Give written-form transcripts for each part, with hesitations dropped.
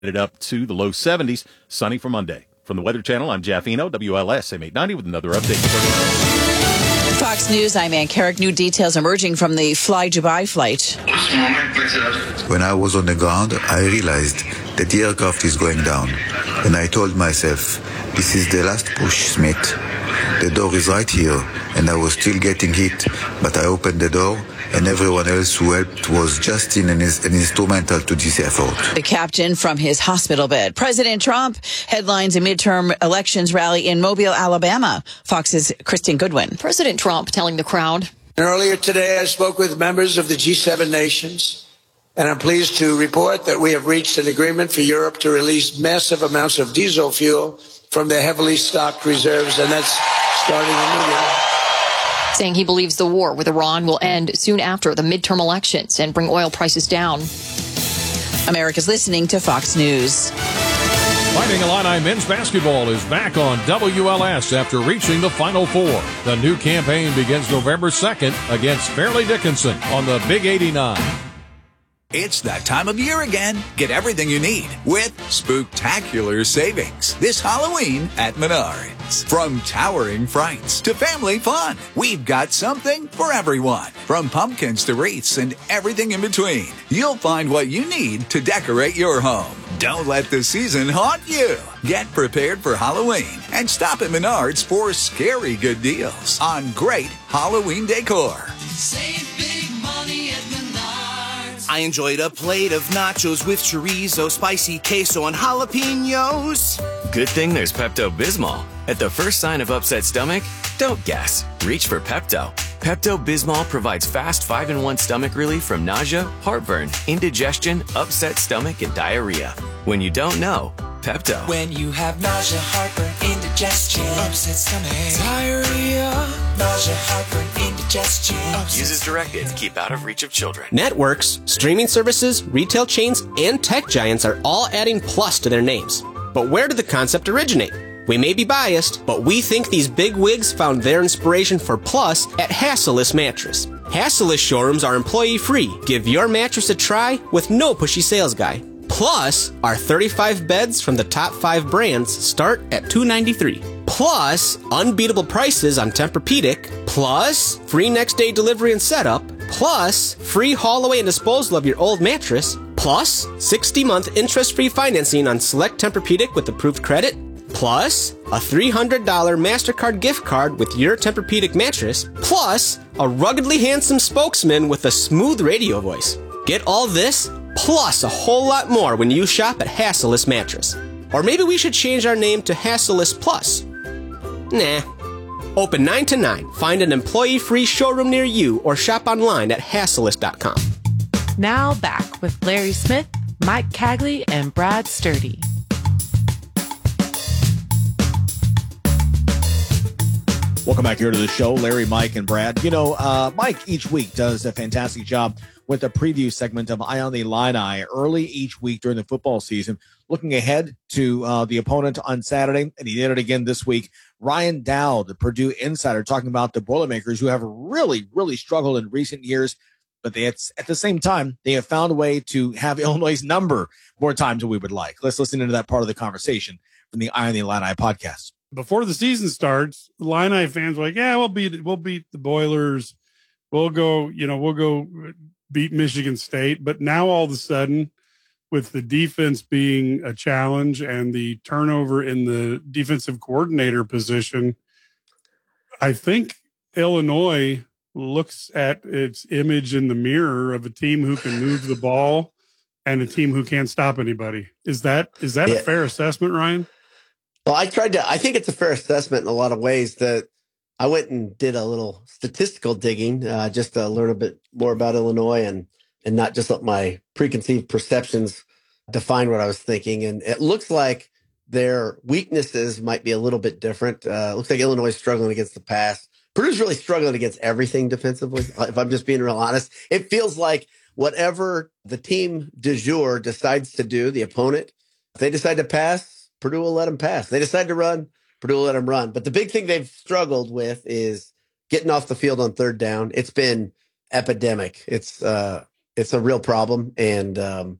It up to the low 70s, sunny for Monday. From the Weather Channel, I'm Jeff Eno, WLS AM890 with another update. Fox News, I'm Ann Carrick. New details emerging from the Fly Dubai flight. When I was on the ground, I realized that the aircraft is going down. And I told myself, this is the last push, Smith. The door is right here, and I was still getting hit, but I opened the door, and everyone else who helped was just an instrumental to this effort. The captain from his hospital bed. President Trump headlines a midterm elections rally in Mobile, Alabama. Fox's Kristen Goodwin. President Trump telling the crowd. Earlier today, I spoke with members of the G7 nations, and I'm pleased to report that we have reached an agreement for Europe to release massive amounts of diesel fuel from their heavily stocked reserves, and that's starting immediately. Saying he believes the war with Iran will end soon after the midterm elections and bring oil prices down. America's listening to Fox News. Fighting Illini men's basketball is back on WLS after reaching the Final Four. The new campaign begins November 2nd against Fairleigh Dickinson on the Big 89. It's that time of year again. Get everything you need with spooktacular savings this Halloween at Menards. From towering frights to family fun, we've got something for everyone. From pumpkins to wreaths and everything in between, you'll find what you need to decorate your home. Don't let the season haunt you. Get prepared for Halloween and stop at Menards for scary good deals on great Halloween decor. Save big money at Menards. I enjoyed a plate of nachos with chorizo, spicy queso, and jalapenos. Good thing there's Pepto-Bismol. At the first sign of upset stomach, don't guess. Reach for Pepto. Pepto-Bismol provides fast 5-in-1 stomach relief from nausea, heartburn, indigestion, upset stomach, and diarrhea. When you don't know, Pepto. When you have nausea, heartburn, indigestion, upset stomach, diarrhea, nausea, heartburn, indigestion. Use as directed to keep out of reach of children. Networks, streaming services, retail chains, and tech giants are all adding plus to their names. But where did the concept originate? We may be biased, but we think these big wigs found their inspiration for plus at Hassellus Mattress. Hassellus showrooms are employee-free. Give your mattress a try with no pushy sales guy. Plus, our 35 beds from the top 5 brands start at $293. Plus, unbeatable prices on Tempur-Pedic. Plus, free next-day delivery and setup. Plus, free haul away and disposal of your old mattress. Plus, 60-month interest-free financing on select Tempur-Pedic with approved credit. Plus, a $300 MasterCard gift card with your Tempur-Pedic mattress. Plus, a ruggedly handsome spokesman with a smooth radio voice. Get all this, plus a whole lot more when you shop at Hassellus Mattress. Or maybe we should change our name to Hassellus Plus. Nah. Open 9 to 9. Find an employee-free showroom near you or shop online at Hassellus.com. Now back with Larry Smith, Mike Cagley, and Brad Sturdy. Welcome back here to the show, Larry, Mike, and Brad. You know, Mike each week does a fantastic job with a preview segment of Eye on the Illini early each week during the football season, looking ahead to the opponent on Saturday, and he did it again this week. Ryan Dowd, the Purdue insider, talking about the Boilermakers, who have really, really struggled in recent years, but at the same time, they have found a way to have Illinois' number more times than we would like. Let's listen into that part of the conversation from the Eye on the Illini podcast. Before the season starts, Illini fans were like, yeah, we'll beat the Boilers. We'll go beat Michigan State. But now all of a sudden, with the defense being a challenge and the turnover in the defensive coordinator position, I think Illinois looks at its image in the mirror of a team who can move the ball and a team who can't stop anybody. Is that a fair assessment, Ryan? Well, I think it's a fair assessment in a lot of ways. That I went and did a little statistical digging just to learn a bit more about Illinois and not just let my preconceived perceptions define what I was thinking. And it looks like their weaknesses might be a little bit different. It looks like Illinois is struggling against the pass. Purdue's really struggling against everything defensively. If I'm just being real honest, it feels like whatever the team du jour decides to do, the opponent, if they decide to pass, Purdue will let them pass. They decide to run, Purdue will let them run. But the big thing they've struggled with is getting off the field on third down. It's been epidemic. It's a real problem. And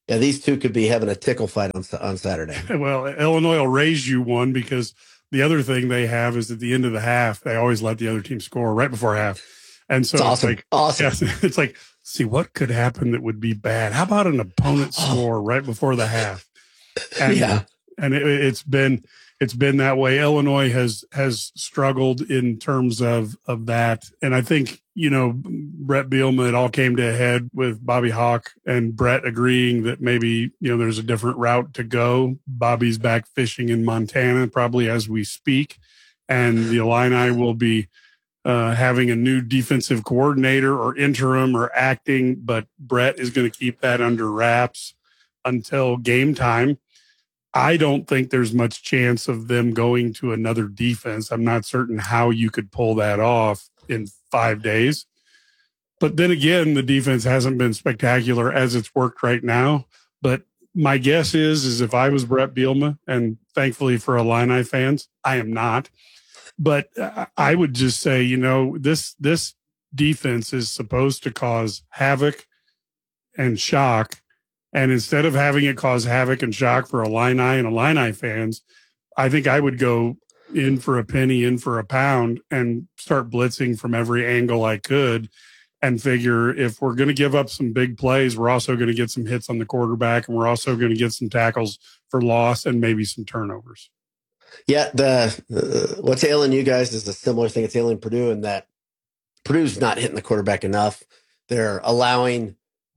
Yeah, these two could be having a tickle fight on Saturday. Well, Illinois will raise you one because the other thing they have is at the end of the half, they always let the other team score right before half. And so it's like, awesome. Yeah, it's like, see what could happen that would be bad. How about an opponent score right before the half? And, and it's been that way. Illinois has struggled in terms of that. And I think, Brett Bielema, it all came to a head with Bobby Hawk and Brett agreeing that maybe, there's a different route to go. Bobby's back fishing in Montana, probably as we speak. And the Illini will be having a new defensive coordinator or interim or acting, but Brett is going to keep that under wraps until game time. I don't think there's much chance of them going to another defense. I'm not certain how you could pull that off in 5 days. But then again, the defense hasn't been spectacular as it's worked right now. But my guess is if I was Brett Bielema, and thankfully for Illini fans, I am not. But I would just say, this defense is supposed to cause havoc and shock. And instead of having it cause havoc and shock for Illini and Illini fans, I think I would go in for a penny, in for a pound, and start blitzing from every angle I could and figure if we're going to give up some big plays, we're also going to get some hits on the quarterback, and we're also going to get some tackles for loss and maybe some turnovers. Yeah, what's ailing you guys is a similar thing. It's ailing Purdue in that Purdue's not hitting the quarterback enough. They're allowing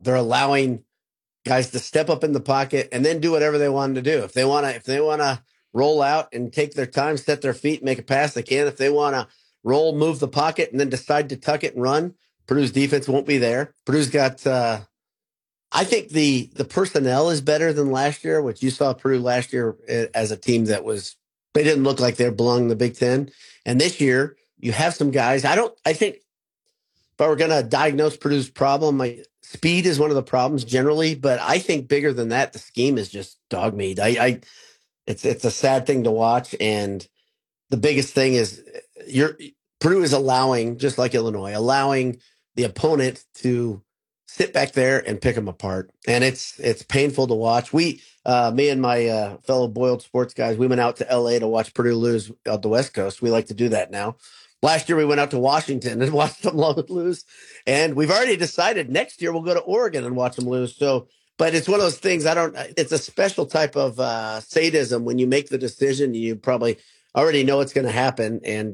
guys to step up in the pocket and then do whatever they want to do. If they want to roll out and take their time, set their feet, make a pass, they can. If they want to roll, move the pocket, and then decide to tuck it and run, Purdue's defense won't be there. Purdue's got, I think the personnel is better than last year, which you saw Purdue last year as a team that they didn't look like they belonged in the Big Ten. And this year you have some guys. I think if I were going to diagnose Purdue's problem, speed is one of the problems generally, but I think bigger than that, the scheme is just dog meat. It's a sad thing to watch. And the biggest thing is Purdue is allowing, just like Illinois, allowing the opponent to sit back there and pick them apart. And it's painful to watch. Me and my fellow Boiled Sports guys, we went out to LA to watch Purdue lose out the West Coast. We like to do that now. Last year, we went out to Washington and watched them lose. And we've already decided next year we'll go to Oregon and watch them lose. So, but it's one of those things, it's a special type of sadism. When you make the decision, you probably already know it's going to happen. And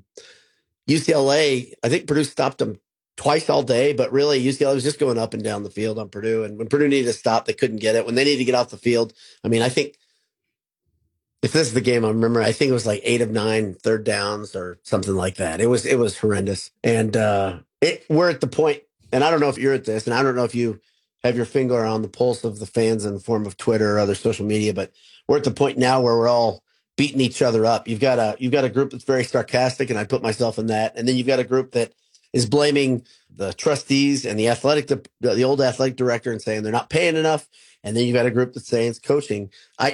UCLA, I think Purdue stopped them twice all day, but really UCLA was just going up and down the field on Purdue. And when Purdue needed to stop, they couldn't get it. When they needed to get off the field, I think, if this is the game I remember, I think it was like 8 of 9 third downs or something like that. It was horrendous. And we're at the point, and I don't know if you're at this, and I don't know if you have your finger on the pulse of the fans in the form of Twitter or other social media, but we're at the point now where we're all beating each other up. You've got a group that's very sarcastic, and I put myself in that. And then you've got a group that is blaming the trustees and the old athletic director and saying they're not paying enough. And then you've got a group that's saying it's coaching.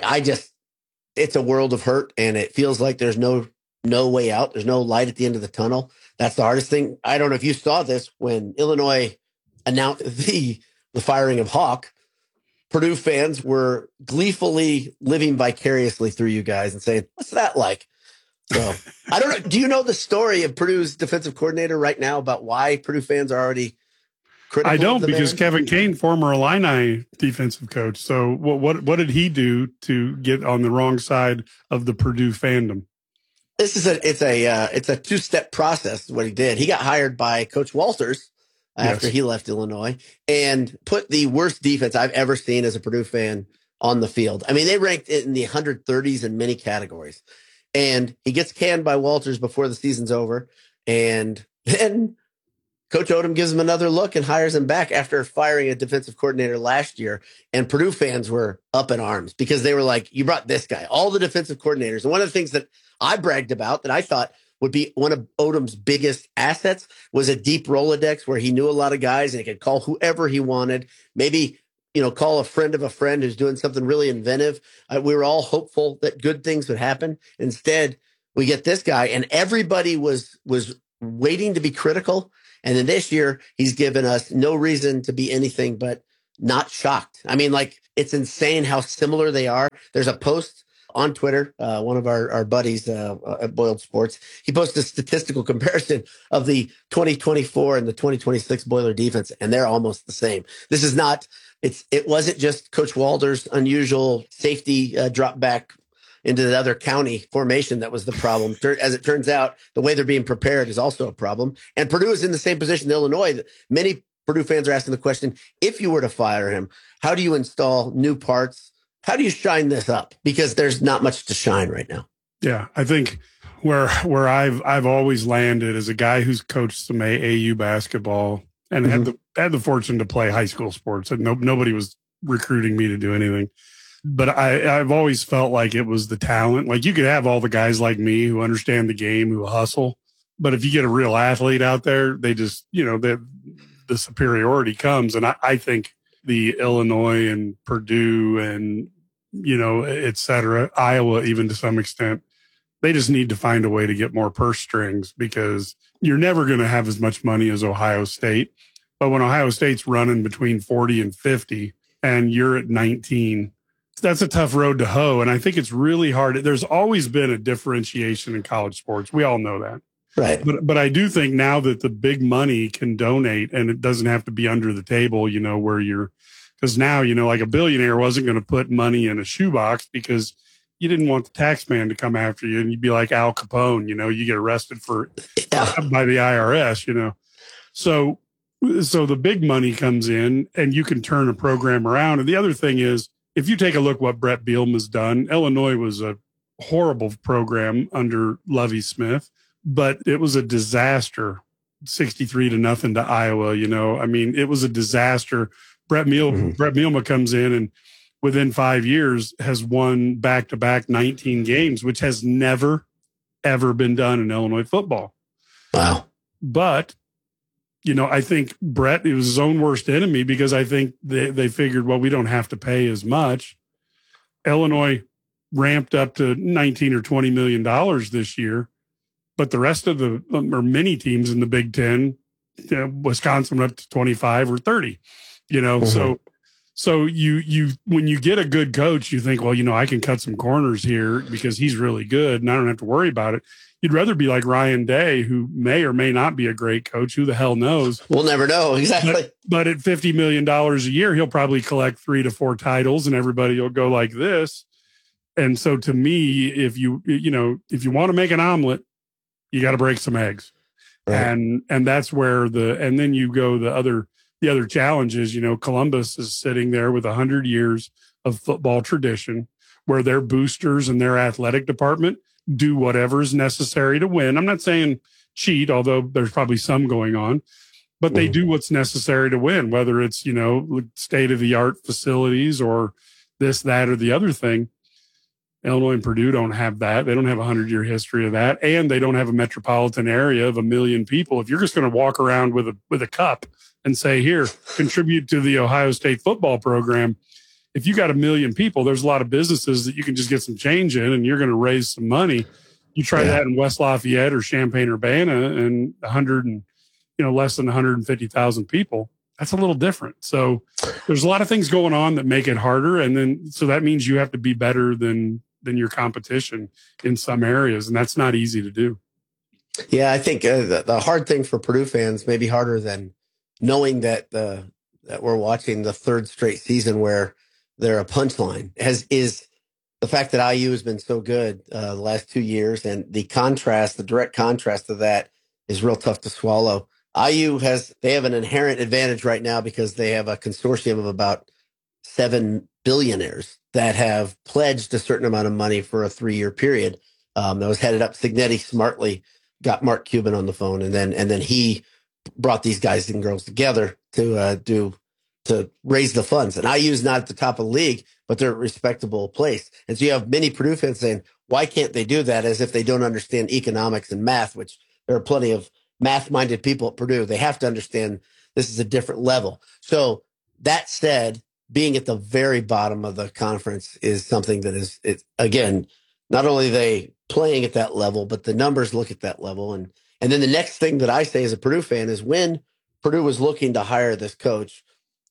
It's a world of hurt, and it feels like there's no way out. There's no light at the end of the tunnel. That's the hardest thing. I don't know if you saw this when Illinois announced the firing of Hawk. Purdue fans were gleefully living vicariously through you guys and saying, "What's that like?" So I don't know. Do you know the story of Purdue's defensive coordinator right now about why Purdue fans are already critical? I don't, because Kevin Kane, former Illini defensive coach. So what did he do to get on the wrong side of the Purdue fandom? It's a two-step process. What he did, he got hired by Coach Walters after he left Illinois and put the worst defense I've ever seen as a Purdue fan on the field. They ranked it in the 130s in many categories. And he gets canned by Walters before the season's over. And then Coach Odom gives him another look and hires him back after firing a defensive coordinator last year. And Purdue fans were up in arms because they were like, you brought this guy, all the defensive coordinators. And one of the things that I bragged about that I thought would be one of Odom's biggest assets was a deep Rolodex where he knew a lot of guys and he could call whoever he wanted. Maybe, call a friend of a friend who's doing something really inventive. We were all hopeful that good things would happen. Instead, we get this guy, and everybody was waiting to be critical. And then this year, he's given us no reason to be anything but not shocked. It's insane how similar they are. There's a post on Twitter, one of our buddies at Boiled Sports, he posted a statistical comparison of the 2024 and the 2026 Boiler defense, and they're almost the same. This is not, it wasn't just Coach Walder's unusual safety drop back into the other county formation that was the problem. As it turns out, the way they're being prepared is also a problem. And Purdue is in the same position in Illinois. Many Purdue fans are asking the question, if you were to fire him, how do you install new parts? How do you shine this up? Because there's not much to shine right now. Yeah, I think where I've always landed as a guy who's coached some AAU basketball and had the fortune to play high school sports, and nobody was recruiting me to do anything. But I've always felt like it was the talent. Like, you could have all the guys like me who understand the game, who hustle, but if you get a real athlete out there, they just, the superiority comes. And I think the Illinois and Purdue and, et cetera, Iowa, even to some extent, they just need to find a way to get more purse strings, because you're never going to have as much money as Ohio State. But when Ohio State's running between 40 and 50 and you're at 19, that's a tough road to hoe. And I think it's really hard. There's always been a differentiation in college sports. We all know that. Right. But I do think now that the big money can donate, and it doesn't have to be under the table, where you're, because now, like a billionaire wasn't going to put money in a shoebox because you didn't want the tax man to come after you, and you'd be like Al Capone, you get arrested by the IRS, So the big money comes in and you can turn a program around. And the other thing is, if you take a look what Brett Bielema's done, Illinois was a horrible program under Lovie Smith, but it was a disaster, 63-0 to Iowa. It was a disaster. Brett Bielema comes in and within 5 years has won back-to-back 19 games, which has never, ever been done in Illinois football. Wow. But, I think Brett, it was his own worst enemy, because I think they figured, well, we don't have to pay as much. Illinois ramped up to $19 or $20 million this year, but the rest of or many teams in the Big Ten, Wisconsin went up to 25 or 30, So you when you get a good coach, you think, well, I can cut some corners here because he's really good and I don't have to worry about it. You'd rather be like Ryan Day, who may or may not be a great coach. Who the hell knows? We'll never know. Exactly. But at $50 million a year, he'll probably collect 3 to 4 titles and everybody will go like this. And so to me, if you want to make an omelet, you got to break some eggs. Right. And that's where and then you go the other challenge is, Columbus is sitting there with 100 years of football tradition where their boosters and their athletic department do whatever is necessary to win. I'm not saying cheat, although there's probably some going on, but they do what's necessary to win, whether it's, state-of-the-art facilities or this, that, or the other thing. Illinois and Purdue don't have that. They don't have a 100-year history of that. And they don't have a metropolitan area of 1 million people. If you're just going to walk around with a cup and say, here, contribute to the Ohio State football program, if you got 1 million people, there's a lot of businesses that you can just get some change in and you're going to raise some money. You try that in West Lafayette or Champaign-Urbana and less than 150,000 people. That's a little different. So there's a lot of things going on that make it harder. And then, so that means you have to be better than your competition in some areas. And that's not easy to do. Yeah. I think the hard thing for Purdue fans may be harder than knowing that that we're watching the third straight season where they're a punchline is the fact that IU has been so good the last 2 years. And the direct contrast of that is real tough to swallow. IU they have an inherent advantage right now because they have a consortium of about 7 billionaires that have pledged a certain amount of money for a 3-year period. That was headed up. Signetti smartly got Mark Cuban on the phone, and then he brought these guys and girls together to raise the funds. And IU's not at the top of the league, but they're a respectable place. And so you have many Purdue fans saying, why can't they do that? As if they don't understand economics and math, which there are plenty of math-minded people at Purdue. They have to understand this is a different level. So that said, being at the very bottom of the conference is something that is, again, not only they playing at that level, but the numbers look at that level. And then the next thing that I say as a Purdue fan is when Purdue was looking to hire this coach,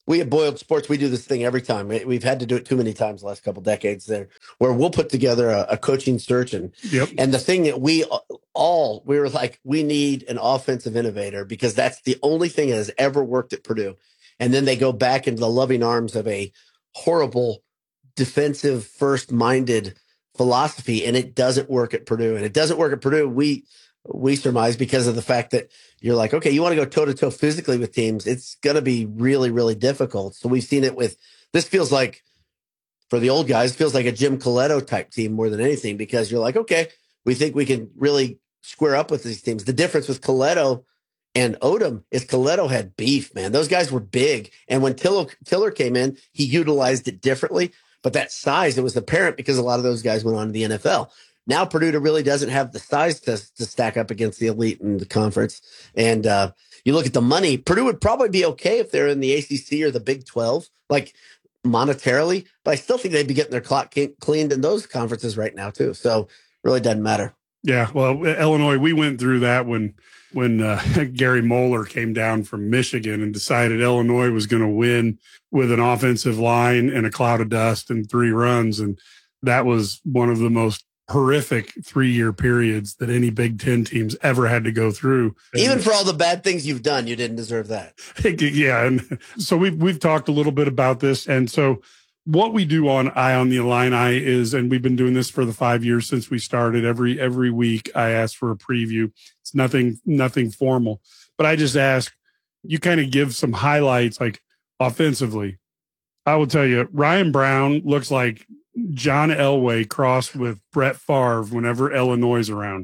We at Boiled Sports, we do this thing every time. We've had to do it too many times the last couple decades there, where we'll put together a coaching search. And the thing that we were like, we need an offensive innovator because that's the only thing that has ever worked at Purdue. And then they go back into the loving arms of a horrible defensive first-minded philosophy, and it doesn't work at Purdue. And it doesn't work at Purdue, we surmise, because of the fact that you're like, okay, you want to go toe-to-toe physically with teams, it's going to be really, really difficult. So we've seen it with, this feels like, for the old guys, feels like a Jim Coletto type team more than anything, because you're like, okay, we think we can really square up with these teams. The difference with Coletto and Odom is Coletto had beef, man. Those guys were big. And when Tiller came in, he utilized it differently. But that size, it was apparent because a lot of those guys went on to the NFL. Now Purdue really doesn't have the size to stack up against the elite in the conference. And you look at the money, Purdue would probably be okay if they're in the ACC or the Big 12, like monetarily. But I still think they'd be getting their clock cleaned in those conferences right now, too. So it really doesn't matter. Yeah, well, Illinois, we went through that when Gary Moeller came down from Michigan and decided Illinois was going to win with an offensive line and a cloud of dust and 3 runs. And that was one of the most horrific 3-year periods that any Big Ten teams ever had to go through. Even for all the bad things you've done, you didn't deserve that. Yeah. And so we've talked a little bit about this. And so what we do on Eye on the Illini is, and we've been doing this for the 5 years since we started, every week I ask for a preview. It's nothing formal, but I just ask, you kind of give some highlights, like offensively. I will tell you, Ryan Brown looks like John Elway crossed with Brett Favre whenever Illinois is around.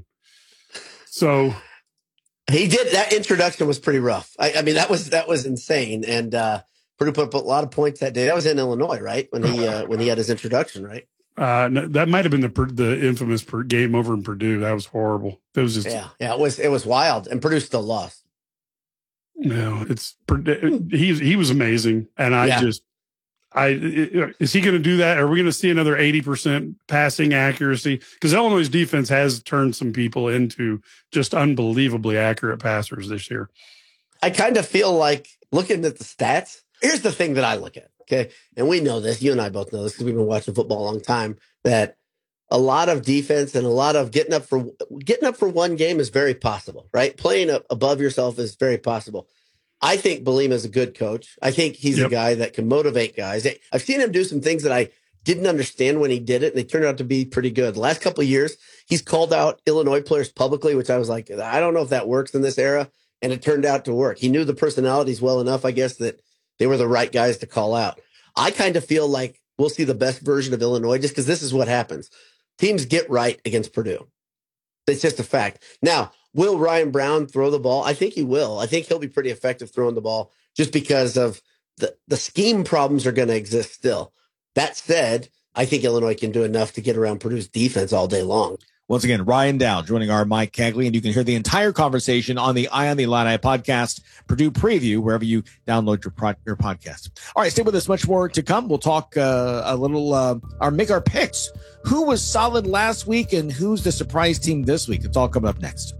So he did. That introduction was pretty rough. I mean, that was insane. And Purdue put up a lot of points that day. That was in Illinois, right? When he had his introduction, right? No, that might have been the infamous game over in Purdue. That was horrible. It was just it was wild, and Purdue still lost. No, he was amazing, and is he going to do that? Are we going to see another 80% passing accuracy? Because Illinois' defense has turned some people into just unbelievably accurate passers this year. I kind of feel like, looking at the stats, here's the thing that I look at, okay? And we know this. You and I both know this because we've been watching football a long time, that a lot of defense and a lot of getting up for one game is very possible, right? Playing above yourself is very possible. I think Bielema is a good coach. I think he's a guy that can motivate guys. I've seen him do some things that I didn't understand when he did it, and they turned out to be pretty good. The last couple of years, he's called out Illinois players publicly, which I was like, I don't know if that works in this era, and it turned out to work. He knew the personalities well enough, I guess, that they were the right guys to call out. I kind of feel like we'll see the best version of Illinois just because this is what happens. Teams get right against Purdue. It's just a fact. Now, will Ryan Brown throw the ball? I think he will. I think he'll be pretty effective throwing the ball just because of the scheme problems are going to exist still. That said, I think Illinois can do enough to get around Purdue's defense all day long. Once again, Ryan Dow joining our Mike Cagley, and you can hear the entire conversation on the Eye on the Illini podcast, Purdue Preview, wherever you download your podcast. All right, stay with us. Much more to come. We'll talk a little, make our picks. Who was solid last week and who's the surprise team this week? It's all coming up next.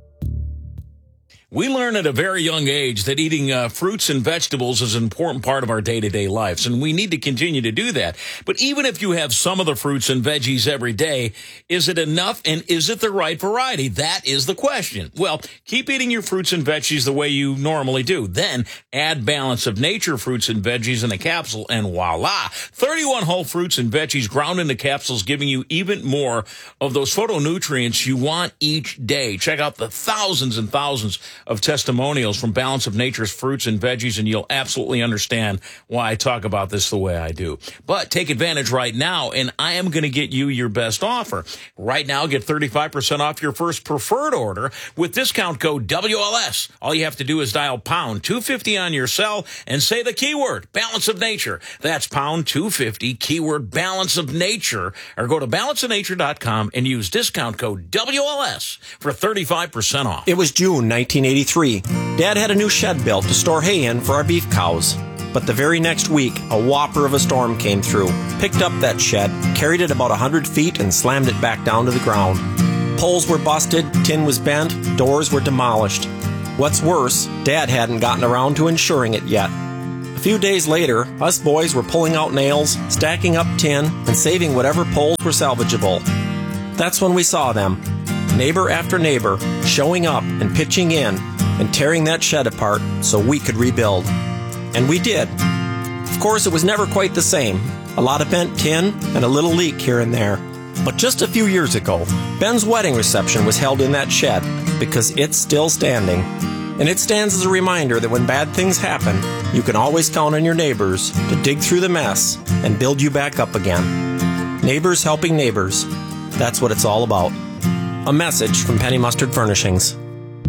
We learn at a very young age that eating fruits and vegetables is an important part of our day-to-day lives, and we need to continue to do that. But even if you have some of the fruits and veggies every day, is it enough, and is it the right variety? That is the question. Well, keep eating your fruits and veggies the way you normally do. Then add Balance of Nature fruits and veggies in a capsule, and voila! 31 whole fruits and veggies ground into capsules, giving you even more of those phytonutrients you want each day. Check out the thousands and thousands of testimonials from Balance of Nature's fruits and veggies, and you'll absolutely understand why I talk about this the way I do. But take advantage right now, and I am going to get you your best offer. Right now, get 35% off your first preferred order with discount code WLS. All you have to do is dial pound 250 on your cell and say the keyword Balance of Nature. That's pound 250, keyword Balance of Nature, or go to balanceofnature.com and use discount code WLS for 35% off. It was June 1983. Dad had a new shed built to store hay in for our beef cows. But the very next week, a whopper of a storm came through, picked up that shed, carried it about 100 feet, and slammed it back down to the ground. Poles were busted, tin was bent, doors were demolished. What's worse, Dad hadn't gotten around to insuring it yet. A few days later, us boys were pulling out nails, stacking up tin, and saving whatever poles were salvageable. That's when we saw them, neighbor after neighbor, showing up and pitching in and tearing that shed apart so we could rebuild. And we did. Of course, it was never quite the same. A lot of bent tin and a little leak here and there. But just a few years ago, Ben's wedding reception was held in that shed because it's still standing. And it stands as a reminder that when bad things happen, you can always count on your neighbors to dig through the mess and build you back up again. Neighbors helping neighbors. That's what it's all about. A message from Penny Mustard Furnishings.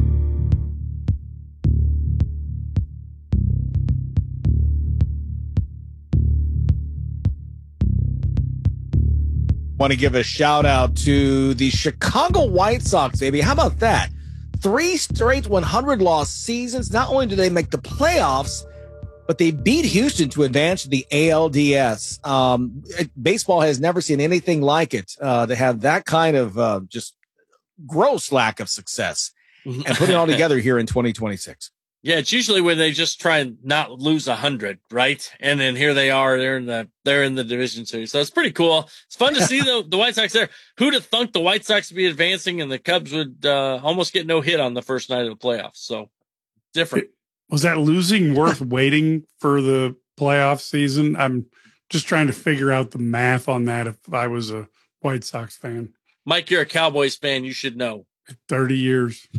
Want to give a shout out to the Chicago White Sox, baby. How about that? 3 straight 100-loss seasons. Not only do they make the playoffs, but they beat Houston to advance to the ALDS. Baseball has never seen anything like it. They have that kind of just gross lack of success and put it all together here in 2026. Yeah, it's usually when they just try and not lose 100, right? And then here they are, they're in the division series. So it's pretty cool. It's fun to see the White Sox there. Who'd have thunk the White Sox to be advancing and the Cubs would almost get no hit on the first night of the playoffs. So different. Was that losing worth waiting for the playoff season? I'm just trying to figure out the math on that if I was a White Sox fan. Mike, you're a Cowboys fan. You should know. 30 years.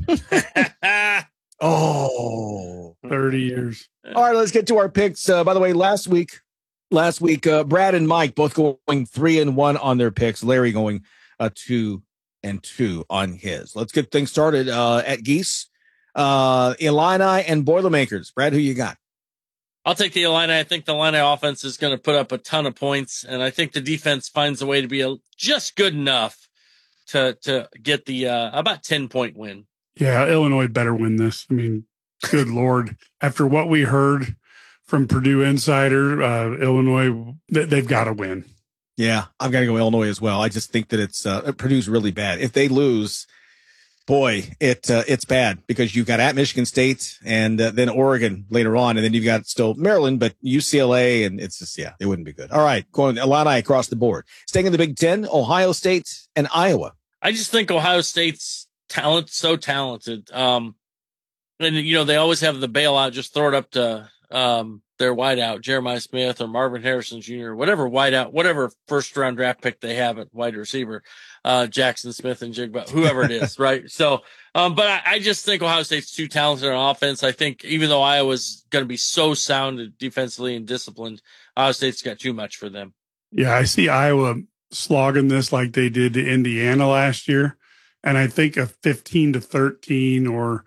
30 years. All right, let's get to our picks. By the way, last week, Brad and Mike both going 3-1 on their picks. Larry going 2-2 on his. Let's get things started at Geese, Illini, and Boilermakers. Brad, who you got? I'll take the Illini. I think the Illini offense is going to put up a ton of points, and I think the defense finds a way to be just good enough to get the about 10-point win. Yeah, Illinois better win this. I mean, good Lord. After what we heard from Purdue Insider, Illinois, they've got to win. Yeah, I've got to go Illinois as well. I just think that it's Purdue's really bad. If they lose, boy, it's bad because you've got at Michigan State and then Oregon later on, and then you've got still Maryland, but UCLA, and it's just, yeah, it wouldn't be good. All right, going Illini across the board. Staying in the Big Ten, Ohio State and Iowa. I just think Ohio State's so talented. And, they always have the bailout, just throw it up to their wideout, Jeremiah Smith or Marvin Harrison Jr., whatever first round draft pick they have at wide receiver, Jackson Smith and Jigba, whoever it is, right? So, but I just think Ohio State's too talented on offense. I think even though Iowa's going to be so sound defensively and disciplined, Ohio State's got too much for them. Yeah, I see Iowa slogging this like they did to Indiana last year. And I think a 15-13 or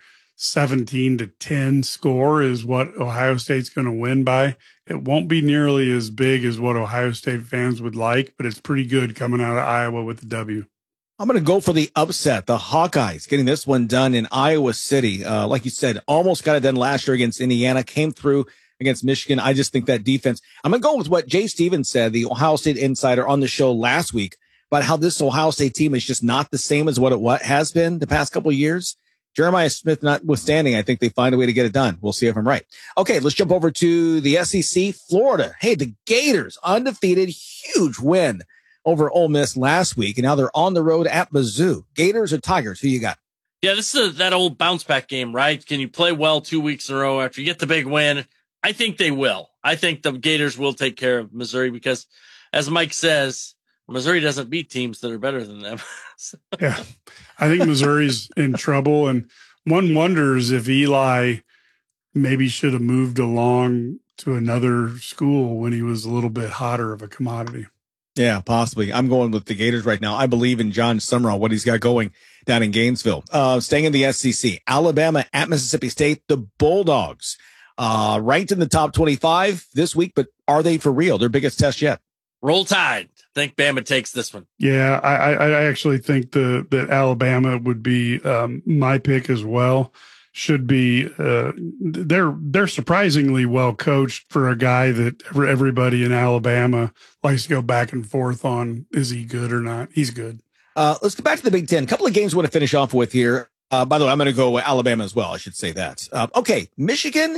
17-10 score is what Ohio State's going to win by. It won't be nearly as big as what Ohio State fans would like, but it's pretty good coming out of Iowa with the W. I'm going to go for the upset. The Hawkeyes getting this one done in Iowa City. Like you said, almost got it done last year against Indiana, came through against Michigan. I just think that defense, I'm going to go with what Jay Stevens said, the Ohio State insider on the show last week, about how this Ohio State team is just not the same as what it has been the past couple of years. Jeremiah Smith notwithstanding, I think they find a way to get it done. We'll see if I'm right. Okay, let's jump over to the SEC, Florida. Hey, the Gators, undefeated, huge win over Ole Miss last week, and now they're on the road at Mizzou. Gators or Tigers? Who you got? Yeah, this is that old bounce back game, right? Can you play well 2 weeks in a row after you get the big win? I think they will. I think the Gators will take care of Missouri because, as Mike says, Missouri doesn't beat teams that are better than them. Yeah, I think Missouri's in trouble. And one wonders if Eli maybe should have moved along to another school when he was a little bit hotter of a commodity. Yeah, possibly. I'm going with the Gators right now. I believe in John Summerall, what he's got going down in Gainesville. Staying in the SEC, Alabama at Mississippi State, the Bulldogs ranked in the top 25 this week, but are they for real? Their biggest test yet. Roll Tide. I think Bama takes this one. Yeah, I actually think that Alabama would be my pick as well. Should be they're surprisingly well coached for a guy that everybody in Alabama likes to go back and forth on. Is he good or not? He's good. Let's go back to the Big Ten. A couple of games we want to finish off with here. By the way, I'm going to go Alabama as well. I should say that. Okay, Michigan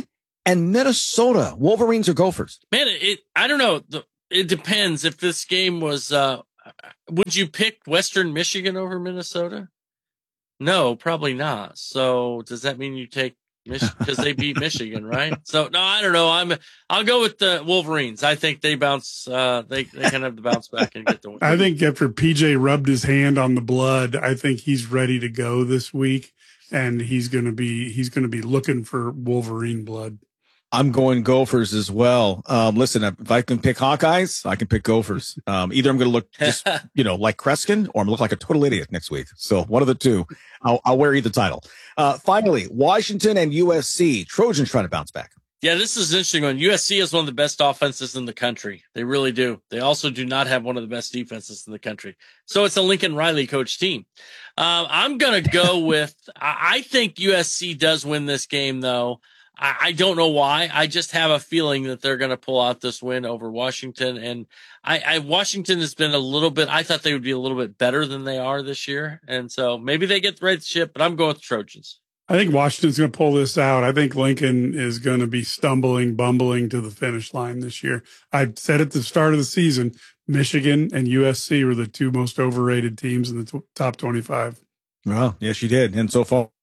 and Minnesota. Wolverines or Gophers? Man, I don't know. It depends. If this game was, would you pick Western Michigan over Minnesota? No, probably not. So does that mean you take because they beat Michigan, right? So no, I don't know. I'll go with the Wolverines. I think they bounce. They can have the bounce back and get the win. I think after PJ rubbed his hand on the blood, I think he's ready to go this week, and he's going to be looking for Wolverine blood. I'm going Gophers as well. Listen, if I can pick Hawkeyes, I can pick Gophers. Either I'm going to look just, like Kreskin, or I'm going to look like a total idiot next week. So one of the two. I'll wear either title. Finally, Washington and USC. Trojans trying to bounce back. Yeah, this is an interesting one. USC is one of the best offenses in the country. They really do. They also do not have one of the best defenses in the country. So it's a Lincoln Riley coach team. I'm going to go with, I think USC does win this game, though. I don't know why. I just have a feeling that they're going to pull out this win over Washington. And Washington has been a little bit, I thought they would be a little bit better than they are this year. And so maybe they get the right ship, but I'm going with the Trojans. I think Washington's going to pull this out. I think Lincoln is going to be bumbling to the finish line this year. I said at the start of the season, Michigan and USC were the two most overrated teams in the top 25. Well, yes, you did. And so far,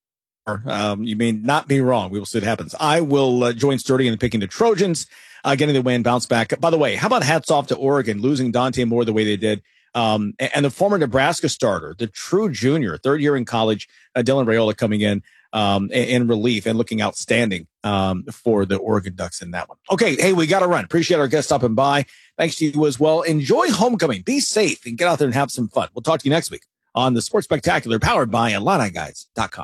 you may not be wrong. We will see what happens. I will join Sturdy in picking the Trojans, getting the win, bounce back. By the way, how about hats off to Oregon, losing Dante Moore the way they did? And the former Nebraska starter, the true junior, third year in college, Dylan Raiola coming in relief and looking outstanding for the Oregon Ducks in that one. Okay, hey, we got to run. Appreciate our guest stopping by. Thanks to you as well. Enjoy homecoming. Be safe and get out there and have some fun. We'll talk to you next week on the Sports Spectacular, powered by IlliniGuys.com.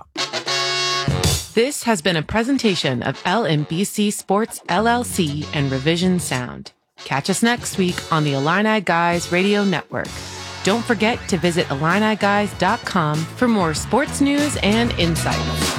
This has been a presentation of LMBC Sports LLC and Revision Sound. Catch us next week on the Illini Guys Radio Network. Don't forget to visit IlliniGuys.com for more sports news and insights.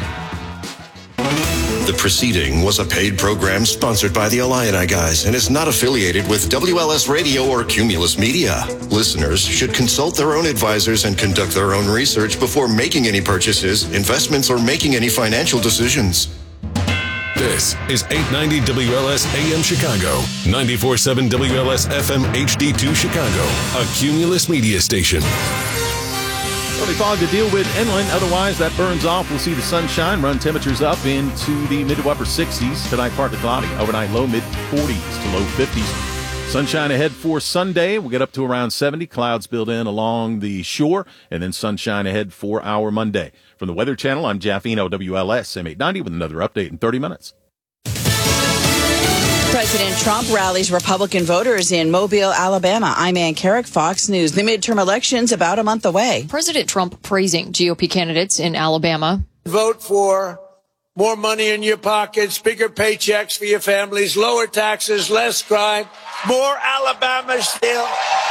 The proceeding was a paid program sponsored by the Illini Guys and is not affiliated with WLS Radio or Cumulus Media. Listeners should consult their own advisors and conduct their own research before making any purchases, investments, or making any financial decisions. This is 890 WLS AM Chicago, 94.7 WLS FM HD2 Chicago, a Cumulus Media station. Early fog to deal with inland. Otherwise, that burns off. We'll see the sunshine run temperatures up into the mid to upper 60s. Tonight, partly cloudy. Overnight, low mid 40s to low 50s. Sunshine ahead for Sunday. We'll get up to around 70. Clouds build in along the shore. And then sunshine ahead for our Monday. From the Weather Channel, I'm Jeff Eno, WLS M890 with another update in 30 minutes. President Trump rallies Republican voters in Mobile, Alabama. I'm Ann Carrick, Fox News. The midterm election's about a month away. President Trump praising GOP candidates in Alabama. Vote for more money in your pockets, bigger paychecks for your families, lower taxes, less crime, more Alabama still,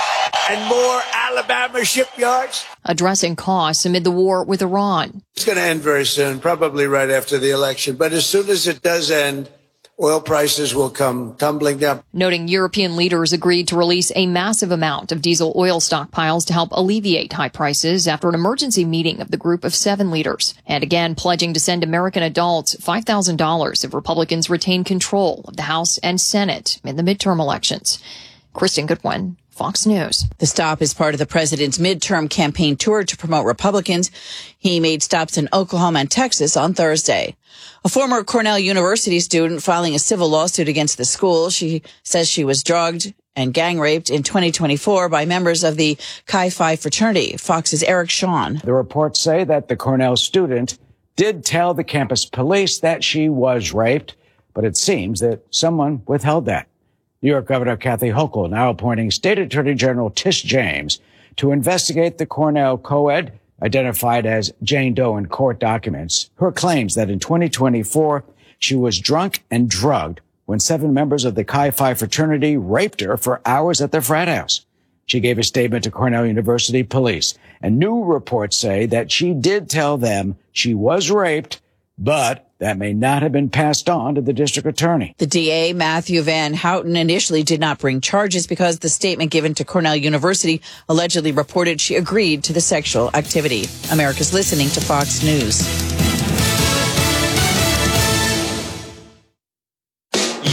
and more Alabama shipyards. Addressing costs amid the war with Iran. It's going to end very soon, probably right after the election. But as soon as it does end, oil prices will come tumbling down. Noting European leaders agreed to release a massive amount of diesel oil stockpiles to help alleviate high prices after an emergency meeting of the group of 7 leaders. And again, pledging to send American adults $5,000 if Republicans retain control of the House and Senate in the midterm elections. Kristen Goodwin, Fox News. The stop is part of the president's midterm campaign tour to promote Republicans. He made stops in Oklahoma and Texas on Thursday. A former Cornell University student filing a civil lawsuit against the school. She says she was drugged and gang raped in 2024 by members of the Chi Phi fraternity. Fox's Eric Shawn. The reports say that the Cornell student did tell the campus police that she was raped, but it seems that someone withheld that. New York Governor Kathy Hochul now appointing State Attorney General Tish James to investigate the Cornell co-ed, identified as Jane Doe in court documents. Her claims that in 2024, she was drunk and drugged when 7 members of the Chi Phi fraternity raped her for hours at their frat house. She gave a statement to Cornell University police, and new reports say that she did tell them she was raped, but that may not have been passed on to the district attorney. The DA, Matthew Van Houten, initially did not bring charges because the statement given to Cornell University allegedly reported she agreed to the sexual activity. America's listening to Fox News.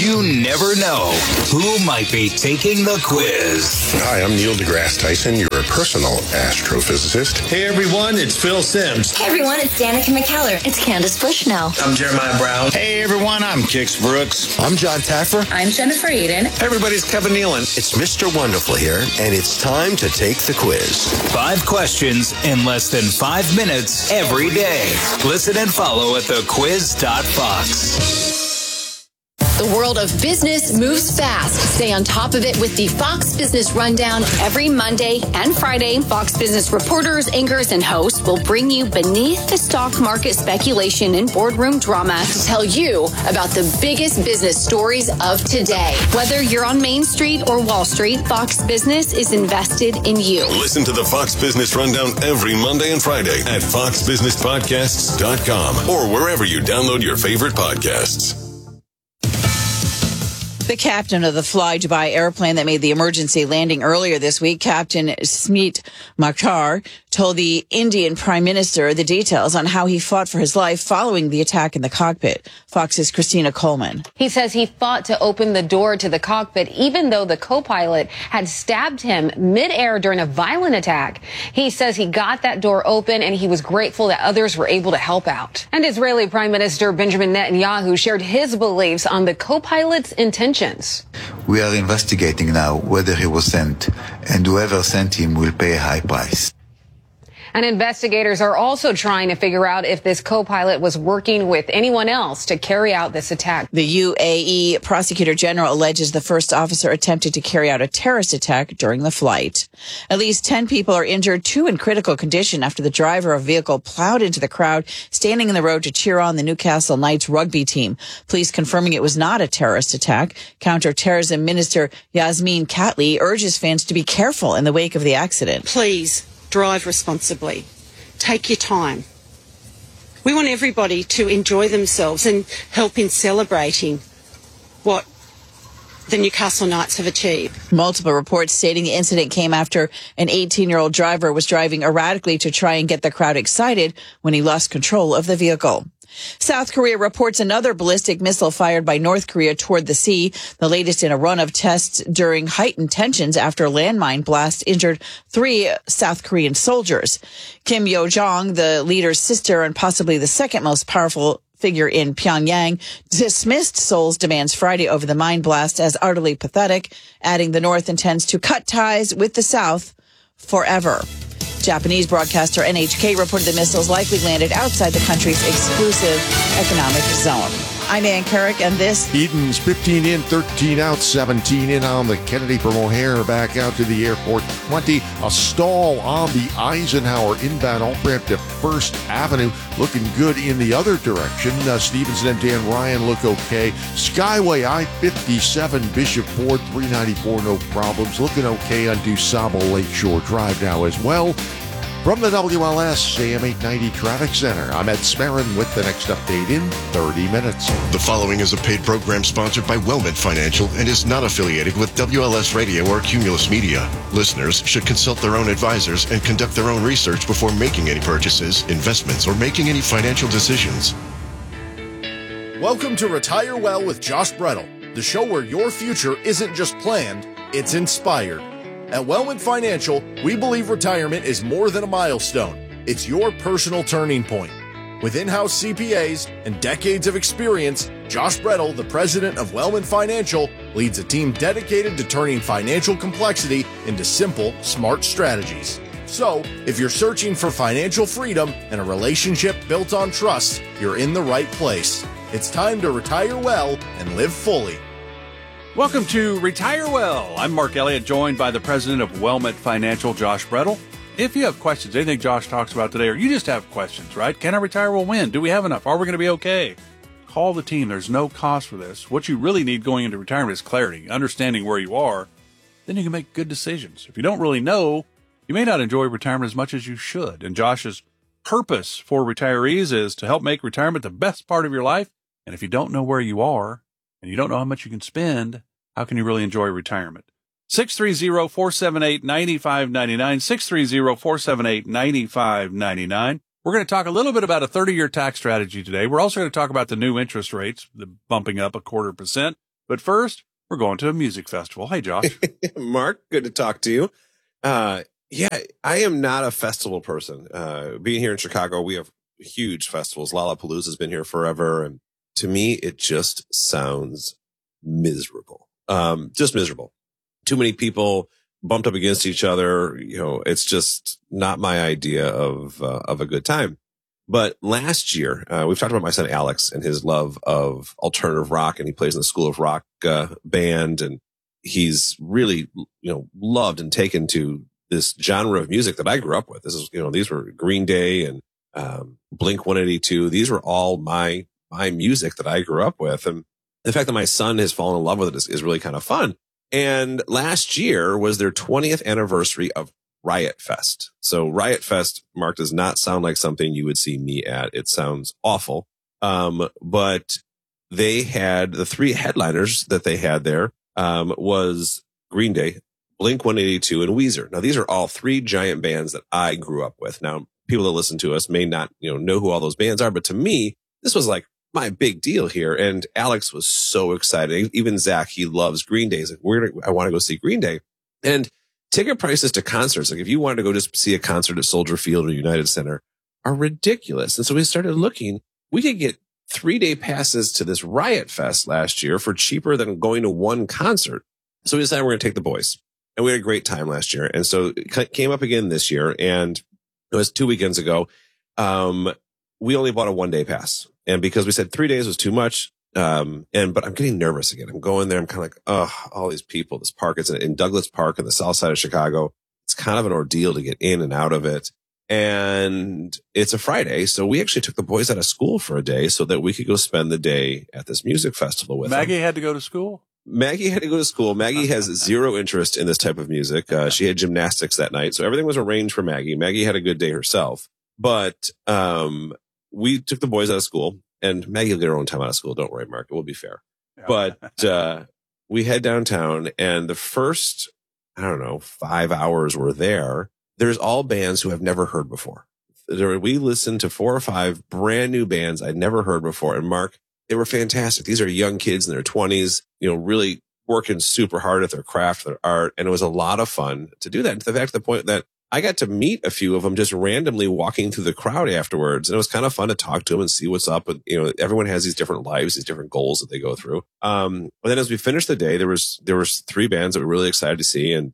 You never know who might be taking the quiz. Hi, I'm Neil deGrasse Tyson, your personal astrophysicist. Hey everyone, it's Phil Simms. Hey everyone, it's Danica McKellar. It's Candace Bushnell. I'm Jeremiah Brown. Hey everyone, I'm Kix Brooks. I'm John Taffer. I'm Jennifer Eden. Hey everybody, it's Kevin Nealon. It's Mr. Wonderful here, and it's time to take the quiz. 5 questions in less than 5 minutes every day. Listen and follow at thequiz.fox. The world of business moves fast. Stay on top of it with the Fox Business Rundown every Monday and Friday. Fox Business reporters, anchors, and hosts will bring you beneath the stock market speculation and boardroom drama to tell you about the biggest business stories of today. Whether you're on Main Street or Wall Street, Fox Business is invested in you. Listen to the Fox Business Rundown every Monday and Friday at foxbusinesspodcasts.com or wherever you download your favorite podcasts. The captain of the Fly Dubai airplane that made the emergency landing earlier this week, Captain Smeet Makhtar, told the Indian Prime Minister the details on how he fought for his life following the attack in the cockpit. Fox's Christina Coleman. He says he fought to open the door to the cockpit even though the co-pilot had stabbed him midair during a violent attack. He says he got that door open and he was grateful that others were able to help out. And Israeli Prime Minister Benjamin Netanyahu shared his beliefs on the co-pilot's intentions. We are investigating now whether he was sent, and whoever sent him will pay a high price. And investigators are also trying to figure out if this co-pilot was working with anyone else to carry out this attack. The UAE Prosecutor General alleges the first officer attempted to carry out a terrorist attack during the flight. At least 10 people are injured, 2 in critical condition after the driver of a vehicle plowed into the crowd standing in the road to cheer on the Newcastle Knights rugby team. Police confirming it was not a terrorist attack. Counter-terrorism Minister Yasmin Catley urges fans to be careful in the wake of the accident. Please drive responsibly. Take your time. We want everybody to enjoy themselves and help in celebrating what the Newcastle Knights have achieved. Multiple reports stating the incident came after an 18-year-old driver was driving erratically to try and get the crowd excited when he lost control of the vehicle. South Korea reports another ballistic missile fired by North Korea toward the sea, the latest in a run of tests during heightened tensions after a landmine blast injured 3 South Korean soldiers. Kim Yo-jong, the leader's sister and possibly the second most powerful figure in Pyongyang, dismissed Seoul's demands Friday over the mine blast as utterly pathetic, adding the North intends to cut ties with the South forever. Japanese broadcaster NHK reported the missiles likely landed outside the country's exclusive economic zone. I'm Ann Carrick, and this... Eden's 15 in, 13 out, 17 in on the Kennedy from O'Hare back out to the airport. 20, a stall on the Eisenhower inbound off-ramp to First Avenue. Looking good in the other direction. Stevenson and Dan Ryan look okay. Skyway I-57, Bishop Ford, 394, no problems. Looking okay on DuSable Lakeshore Drive now as well. From the WLS AM 890 Traffic Center, I'm Ed Smarin with the next update in 30 minutes. The following is a paid program sponsored by Wellman Financial and is not affiliated with WLS Radio or Cumulus Media. Listeners should consult their own advisors and conduct their own research before making any purchases, investments, or making any financial decisions. Welcome to Retire Well with Josh Brettel, the show where your future isn't just planned, it's inspired. At Wellman Financial, we believe retirement is more than a milestone. It's your personal turning point. With in-house CPAs and decades of experience, Josh Brettel, the president of Wellman Financial, leads a team dedicated to turning financial complexity into simple, smart strategies. So, if you're searching for financial freedom and a relationship built on trust, you're in the right place. It's time to retire well and live fully. Welcome to Retire Well. I'm Mark Elliott, joined by the president of Wellman Financial, Josh Brettel. If you have questions, anything Josh talks about today, or you just have questions, right? Can I retire well when? Do we have enough? Are we going to be okay? Call the team. There's no cost for this. What you really need going into retirement is clarity, understanding where you are. Then you can make good decisions. If you don't really know, you may not enjoy retirement as much as you should. And Josh's purpose for retirees is to help make retirement the best part of your life. And if you don't know where you are, and you don't know how much you can spend, how can you really enjoy retirement? 630-478-9599, 630-478-9599. We're going to talk a little bit about a 30-year tax strategy today. We're also going to talk about the new interest rates, the bumping up 0.25%. But first, we're going to a music festival. Hey, Josh. Mark, good to talk to you. Yeah, I am not a festival person. Being here in Chicago, we have huge festivals. Lollapalooza has been here forever. And to me, it just sounds miserable. Just miserable. Too many people bumped up against each other. You know, it's just not my idea of a good time. But last year, we've talked about my son Alex and his love of alternative rock, and he plays in the School of Rock band, and he's really, loved and taken to this genre of music that I grew up with. This is, these were Green Day and Blink 182. These were all my music that I grew up with, and the fact that my son has fallen in love with it is really kind of fun. And last year was their 20th anniversary of Riot Fest. So Riot Fest, Mark, does not sound like something you would see me at. It sounds awful. But they had the three headliners that they had there, was Green Day, Blink 182, and Weezer. Now, these are all three giant bands that I grew up with. Now, people that listen to us may not, know who all those bands are, but to me, this was like my big deal here. And Alex was so excited. Even Zach, he loves Green Day. He's like, I want to go see Green Day. And ticket prices to concerts, like if you wanted to go just see a concert at Soldier Field or United Center, are ridiculous. And so we started looking. We could get 3-day passes to this Riot Fest last year for cheaper than going to one concert. So we decided we're going to take the boys. And we had a great time last year. And so it came up again this year. And it was 2 weekends ago. We only bought a 1-day pass. And because we said 3 days was too much, but I'm getting nervous again. I'm going there. I'm kind of like, all these people, this park. It's in Douglas Park in the south side of Chicago. It's kind of an ordeal to get in and out of it. And it's a Friday. So we actually took the boys out of school for a day so that we could go spend the day at this music festival with them. Maggie had to go to school? Maggie had to go to school. Maggie has zero interest in this type of music. She had gymnastics that night. So everything was arranged for Maggie. Maggie had a good day herself. But we took the boys out of school. And Maggie will get her own time out of school. Don't worry, Mark. It will be fair. Yeah. But we head downtown, and the first, 5 hours we're there. There's all bands who I've never heard before. We listened to 4 or 5 brand new bands I'd never heard before. And Mark, they were fantastic. These are young kids in their 20s, really working super hard at their craft, their art. And it was a lot of fun to do that. And to the point that I got to meet a few of them just randomly walking through the crowd afterwards. And it was kind of fun to talk to them and see what's up. And, everyone has these different lives, these different goals that they go through. But then as we finished the day, there was 3 bands that we were really excited to see. And,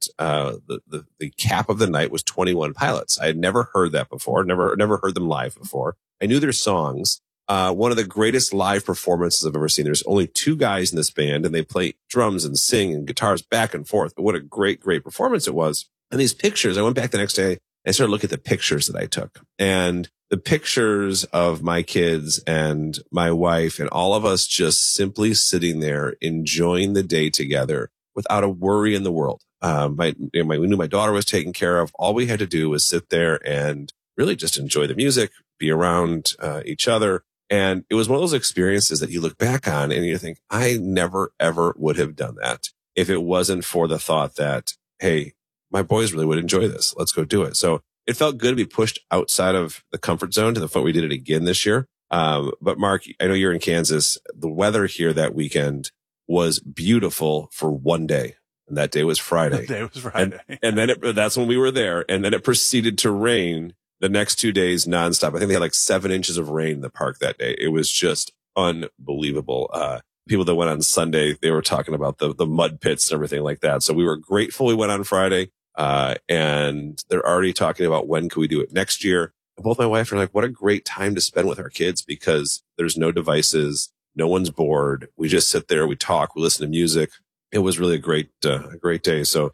the cap of the night was 21 Pilots. I had never heard that before. Never heard them live before. I knew their songs. One of the greatest live performances I've ever seen. There's only 2 guys in this band, and they play drums and sing and guitars back and forth. But what a great, great performance it was. And these pictures, I went back the next day and started looking at the pictures that I took, and the pictures of my kids and my wife and all of us just simply sitting there enjoying the day together without a worry in the world. We knew my daughter was taken care of. All we had to do was sit there and really just enjoy the music, be around each other. And it was one of those experiences that you look back on and you think, I never, ever would have done that if it wasn't for the thought that, hey, my boys really would enjoy this. Let's go do it. So it felt good to be pushed outside of the comfort zone to the point we did it again this year. But Mark, I know you're in Kansas. The weather here that weekend was beautiful for one day. And that day was Friday. And then that's when we were there. And then it proceeded to rain the next 2 days nonstop. I think they had like 7 inches of rain in the park that day. It was just unbelievable. People that went on Sunday, they were talking about the mud pits and everything like that. So we were grateful we went on Friday. And they're already talking about when can we do it next year. And both my wife are like, what a great time to spend with our kids because there's no devices. No one's bored. We just sit there. We talk. We listen to music. It was really a great day. So,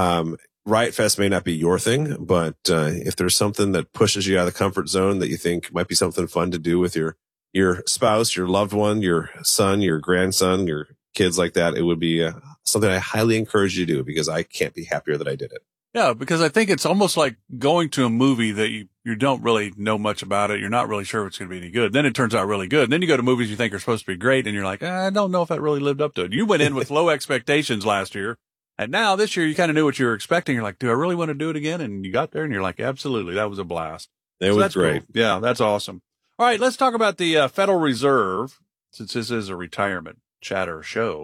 Riot Fest may not be your thing, but, if there's something that pushes you out of the comfort zone that you think might be something fun to do with your spouse, your loved one, your son, your grandson, your kids like that, it would be something I highly encourage you to do because I can't be happier that I did it. Yeah, because I think it's almost like going to a movie that you don't really know much about it. You're not really sure if it's going to be any good. Then it turns out really good. And then you go to movies you think are supposed to be great and you're like, I don't know if that really lived up to it. You went in with low expectations last year. And now this year you kind of knew what you were expecting. You're like, do I really want to do it again? And you got there and you're like, absolutely. That was a blast. It was great. Cool. Yeah, that's awesome. All right, let's talk about the Federal Reserve, since this is a retirement chatter show.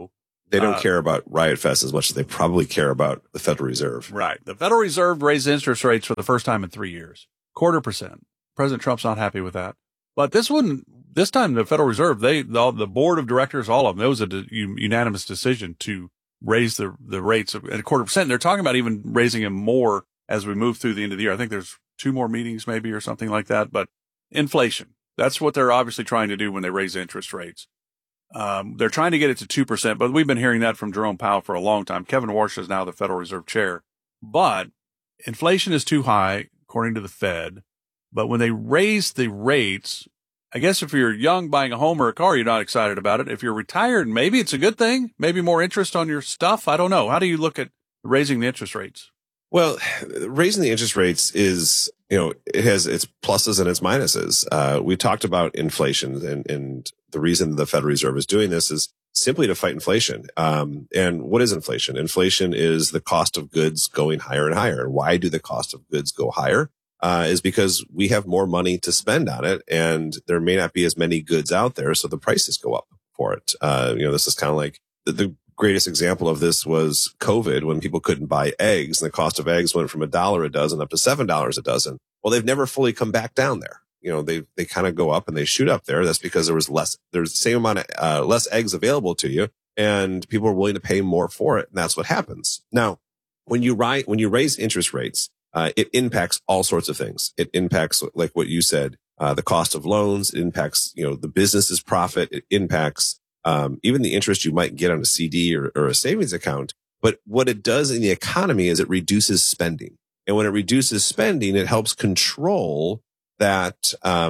They don't care about Riot Fest as much as they probably care about the Federal Reserve. Right. The Federal Reserve raised interest rates for the first time in 3 years. 0.25%. President Trump's not happy with that. But this time the Federal Reserve, the board of directors, all of them, it was a unanimous decision to raise the rates at 0.25%. They're talking about even raising them more as we move through the end of the year. I think there's 2 more meetings maybe or something like that. But inflation, that's what they're obviously trying to do when they raise interest rates. They're trying to get it to 2%, but we've been hearing that from Jerome Powell for a long time. Kevin Warsh is now the Federal Reserve Chair. But inflation is too high, according to the Fed. But when they raise the rates, I guess if you're young buying a home or a car, you're not excited about it. If you're retired, maybe it's a good thing. Maybe more interest on your stuff. I don't know. How do you look at raising the interest rates? Well, raising the interest rates is, it has its pluses and its minuses. We talked about inflation and the reason the Federal Reserve is doing this is simply to fight inflation. And what is inflation? Inflation is the cost of goods going higher and higher. And why do the cost of goods go higher? Is because we have more money to spend on it and there may not be as many goods out there. So the prices go up for it. This is kind of like the greatest example of this was COVID when people couldn't buy eggs and the cost of eggs went from $1 a dozen up to $7 a dozen. Well, they've never fully come back down there. They kind of go up and they shoot up there. That's because there's the same amount of, less eggs available to you and people are willing to pay more for it. And that's what happens. Now, when you raise interest rates, it impacts all sorts of things. It impacts, like what you said, the cost of loans. It impacts, the business's profit. It impacts, even the interest you might get on a CD or a savings account. But what it does in the economy is it reduces spending. And when it reduces spending, it helps control that,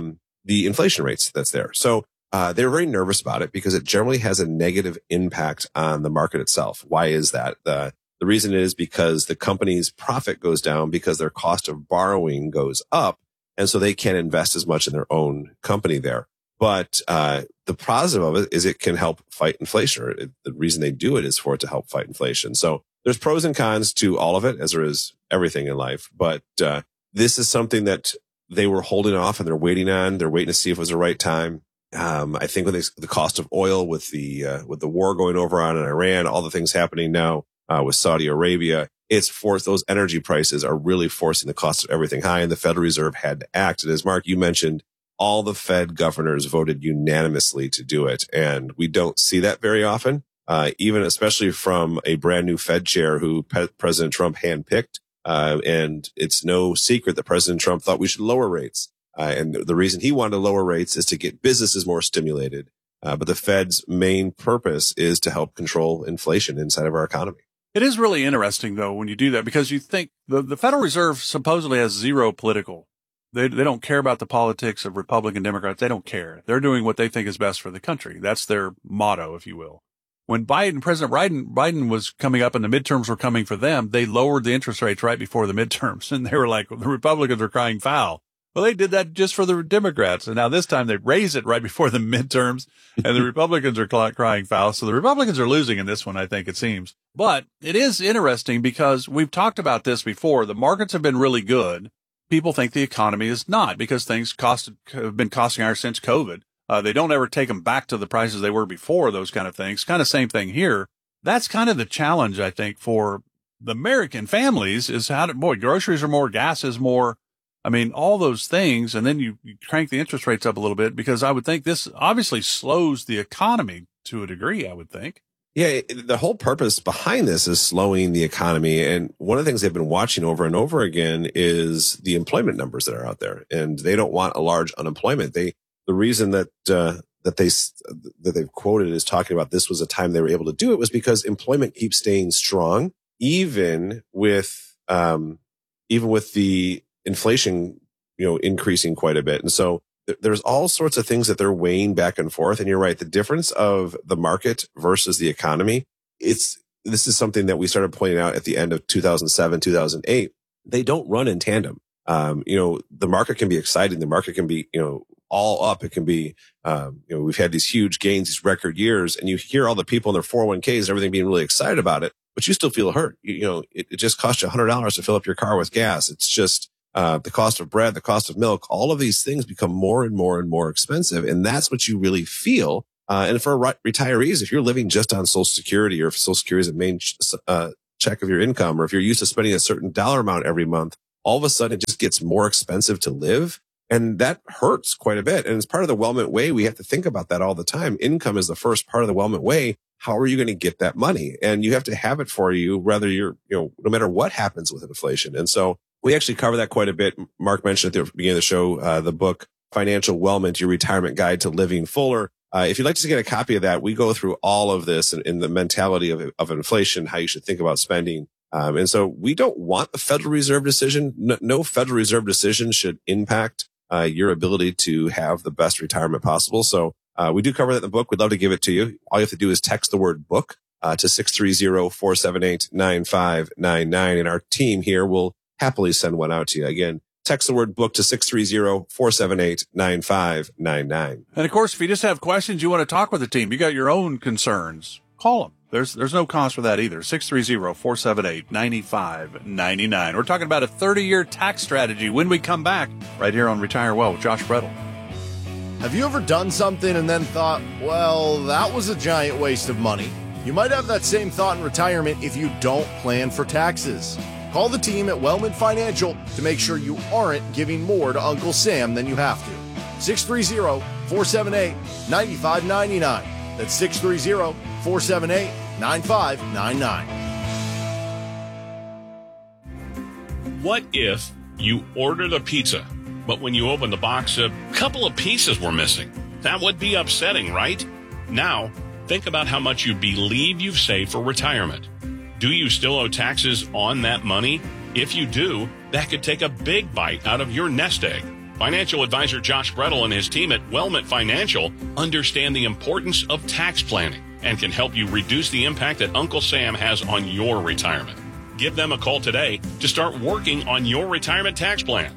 the inflation rates that's there. So, they're very nervous about it because it generally has a negative impact on the market itself. Why is that? The reason is because the company's profit goes down because their cost of borrowing goes up. And so they can't invest as much in their own company there. But, the positive of it is it can help fight inflation. The reason they do it is for it to help fight inflation. So there's pros and cons to all of it, as there is everything in life. But, this is something that they were holding off and they're waiting on. They're waiting to see if it was the right time. I think when the cost of oil with the war going over on in Iran, all the things happening now, with Saudi Arabia, it's forced, those energy prices are really forcing the cost of everything high. And the Federal Reserve had to act. And as Mark, you mentioned, all the Fed governors voted unanimously to do it. And we don't see that very often, even especially from a brand new Fed chair who President Trump handpicked. And it's no secret that President Trump thought we should lower rates. And the reason he wanted to lower rates is to get businesses more stimulated. But the Fed's main purpose is to help control inflation inside of our economy. It is really interesting, though, when you do that, because you think the Federal Reserve supposedly has zero political. They don't care about the politics of Republican Democrats. They don't care. They're doing what they think is best for the country. That's their motto, if you will. When President Biden was coming up and the midterms were coming for them, they lowered the interest rates right before the midterms. And they were like, the Republicans are crying foul. Well, they did that just for the Democrats. And now this time they raise it right before the midterms and the Republicans are crying foul. So the Republicans are losing in this one, I think it seems. But it is interesting because we've talked about this before. The markets have been really good. People think the economy is not because things have been costing higher since COVID. They don't ever take them back to the prices they were before, those kind of things. Kind of same thing here. That's kind of the challenge, I think, for the American families is groceries are more, gas is more. I mean, all those things. And then you crank the interest rates up a little bit because I would think this obviously slows the economy to a degree, I would think. Yeah, the whole purpose behind this is slowing the economy. And one of the things they've been watching over and over again is the employment numbers that are out there. And they don't want a large unemployment. The reason that they've quoted is talking about this was a time they were able to do it was because employment keeps staying strong, even with the inflation, increasing quite a bit. And so there's all sorts of things that they're weighing back and forth. And you're right. The difference of the market versus the economy, this is something that we started pointing out at the end of 2007, 2008. They don't run in tandem. The market can be exciting. The market can be, all up. It can be, we've had these huge gains, these record years, and you hear all the people in their 401ks and everything being really excited about it, but you still feel hurt. It just costs you $100 to fill up your car with gas. It's just, the cost of bread, the cost of milk, all of these things become more and more and more expensive. And that's what you really feel And for retirees, if you're living just on Social Security, or if Social Security is a main check of your income, or if you're used to spending a certain dollar amount every month, all of a sudden it just gets more expensive to live. And that hurts quite a bit. And as part of the Wellment Way, we have to think about that all the time. Income is the first part of the Wellment Way. How are you going to get that money? And you have to have it for you, whether you're, no matter what happens with inflation. And so we actually cover that quite a bit. Mark mentioned at the beginning of the show, the book, Financial Wellment, Your Retirement Guide to Living Fuller. If you'd like to get a copy of that, we go through all of this in the mentality of inflation, how you should think about spending. And so we don't want a Federal Reserve decision. No Federal Reserve decision should impact your ability to have the best retirement possible. So we do cover that in the book. We'd love to give it to you. All you have to do is text the word book to 630-478-9599. And our team here will happily send one out to you. Again, text the word book to 630-478-9599. And of course, if you just have questions, you want to talk with the team, you got your own concerns, call them. There's no cost for that either. 630-478-9599. We're talking about a 30-year tax strategy when we come back right here on Retire Well with Josh Brettel. Have you ever done something and then thought, well, that was a giant waste of money? You might have that same thought in retirement if you don't plan for taxes. Call the team at Wellment Financial to make sure you aren't giving more to Uncle Sam than you have to. 630-478-9599. That's 630-478-9599. What if you ordered a pizza, but when you opened the box, a couple of pieces were missing? That would be upsetting, right? Now, think about how much you believe you've saved for retirement. Do you still owe taxes on that money? If you do, that could take a big bite out of your nest egg. Financial advisor Josh Brettel and his team at Wellment Financial understand the importance of tax planning and can help you reduce the impact that Uncle Sam has on your retirement. Give them a call today to start working on your retirement tax plan.